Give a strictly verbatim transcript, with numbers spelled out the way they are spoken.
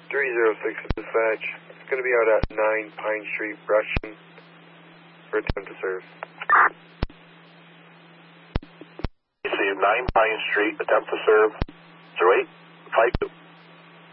three zero six dispatch. It's going to be out at nine Pine Street, Russian, for attempt to serve. Receive nine Pine Street, attempt to serve. zero eight five two.